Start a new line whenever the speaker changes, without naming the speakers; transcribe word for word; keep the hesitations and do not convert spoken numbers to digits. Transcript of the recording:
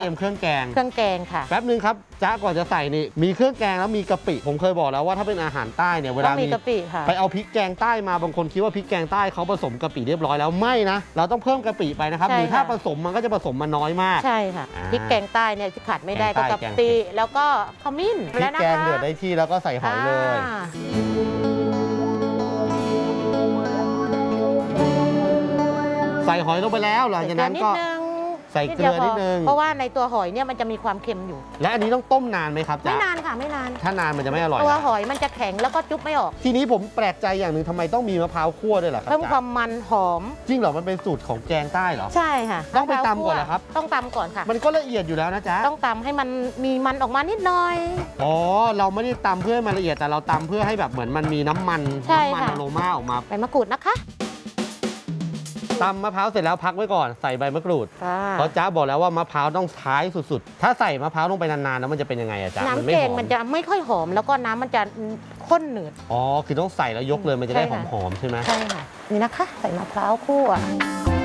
เตรียมเครื่องแกง
เครื่องแกงค่ะ
แป๊บนึงครับจ้าก่อนจะใส่นี่มีเครื่องแกงแล้วมีกะปิผมเคยบอกแล้วว่าถ้าเป็นอาหารใต้เนี่ยเวลามี
กะปิค่ะ
ไปเอาพริกแกงใต้มาบางคนคิดว่าพริกแกงใต้เขาผสมกะปิเรียบร้อยแล้วไม่นะเราต้องเพิ่มกะปิไปนะครับหรือถ้าผสมมันก็จะผสมมาน้อยมาก
ใช่ค่ะพริกแกงใต้เนี่ยที่ขาดไม่ได้ก็กะปิแล้วก็ขมิ้น
พริกแกงเดือดได้ที่แล้วก็ใส่หอยเลยใส่หอยลงไปแล้วหลังจากนั้นก็ใส่เกลือนิดนึง
เพราะว่าในตัวหอยเนี่ยมันจะมีความเค็มอยู่
และอันนี้ต้องต้มนานไหมครับจ๊ะ
ไม่นานค่ะไม่นาน
ถ้านานมันจะไม่อร่อย
ตัวหอยมันจะแข็งแล้วก็จุ๊บไม่ออก
ทีนี้ผมแปลกใจอย่างหนึ่งทำไมต้องมีมะพร้าวคั่วด้วยล่ะครับ
เพิ่มความมันหอม
จริงเหรอมันเป็นสูตรของแกงใต้เหรอ
ใช่ค่ะ
ต้องไปตำก่อนเหรอครับ
ต้องตำก่อนค่ะ
มันก็ละเอียดอยู่แล้วนะจ๊ะ
ต้องตำให้มันมีมันออกมานิดหน่อย
อ๋อเราไม่ได้ตำเพื่อให้มันละเอียดแต่เราตำเพื่อให้แบบเหมือนมันมีน้ำมัน
น้
ำมันอโรมาออกมา
ใบมะกรูดนะคะ
ตำมะพร้าวเสร็จแล้วพักไว้ก่อนใส่ใบมะกรูดเพราะจ้าบอกแล้วว่ามะพร้าวต้องท้ายสุดๆถ้าใส่มะพร้าวลงไปนานๆแล้วมันจะเป็นยังไงอะจ๊ะ
น้ำแกงมันจะไม่ค่อยหอมแล้วก็น้ำมันจะข้นหนืด
อ๋อคือต้องใส่แล้วยกเลยมันจะได้หอมๆใช่ไหม
ใช่ค่ะนี่นะคะใส่มะพร้าวคั่ว